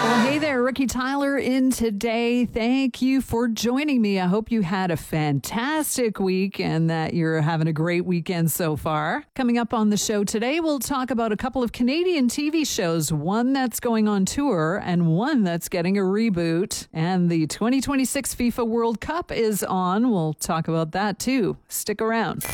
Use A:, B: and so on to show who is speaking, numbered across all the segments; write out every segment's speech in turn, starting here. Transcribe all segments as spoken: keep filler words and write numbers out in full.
A: Well, hey there, Ricky Tyler in today. Thank you for joining me. I hope you had a fantastic week and that you're having a great weekend so far. Coming up on the show today, we'll talk about a couple of Canadian T V shows, one that's going on tour and one that's getting a reboot. And the twenty twenty-six FIFA World Cup is on. We'll talk about that too. Stick around.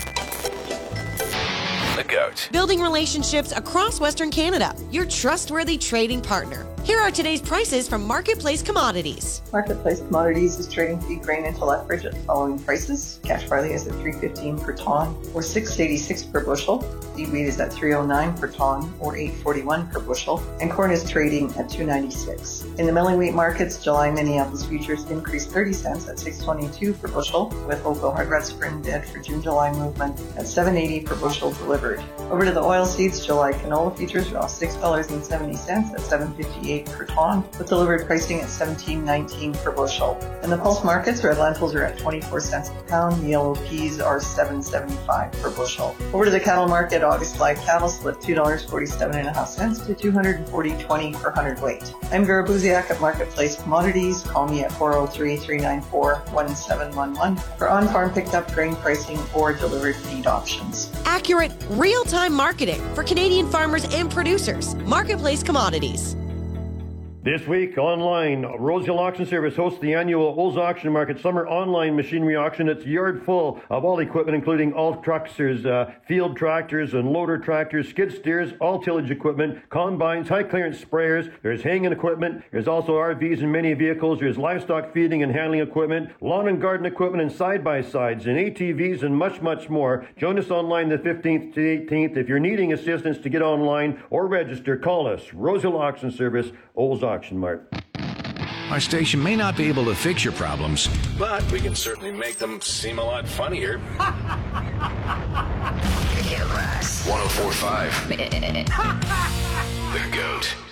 B: The Goat.
C: Building relationships across Western Canada. Your trustworthy trading partner. Here are today's prices from Marketplace Commodities.
D: Marketplace Commodities is trading feed grain into Lethbridge at the following prices. Cash barley is at three fifteen per ton or six eighty-six per bushel. Feed wheat is at three oh nine per ton or eight forty-one per bushel. And corn is trading at two ninety-six. In the milling wheat markets, July Minneapolis futures increased thirty cents at six twenty-two per bushel, with local hard red spring dead for June-July movement at seven eighty per bushel delivered. Over to the oil seeds, July canola futures are off six dollars and seventy cents at seven fifty-eight per ton, with delivered pricing at seventeen nineteen per bushel. In the pulse markets, red lentils are at twenty-four cents per pound, yellow peas are seven seventy-five per bushel. Over to the cattle market, August live cattle split two dollars and forty-seven cents to two forty twenty per hundredweight. I'm Vera Buziak at Marketplace Commodities. Call me at four oh three, three nine four, one seven one one for on-farm picked up grain pricing or delivered feed options.
C: Accurate, real-time marketing for Canadian farmers and producers. Marketplace Commodities.
E: This week online, Rosehill Auction Service hosts the annual Olds Auction Market Summer Online Machinery Auction. It's a yard full of all equipment, including all trucks. There's uh, field tractors and loader tractors, skid steers, all tillage equipment, combines, high clearance sprayers. There's hanging equipment. There's also R Vs and many vehicles. There's livestock feeding and handling equipment, lawn and garden equipment, and side-by-sides, and A T Vs, and much, much more. Join us online the fifteenth to eighteenth. If you're needing assistance to get online or register, call us. Rosehill Auction Service, Olds Auction Mart.
B: Our station may not be able to fix your problems, but we can certainly make them seem a lot funnier. one oh four point five. The Goat.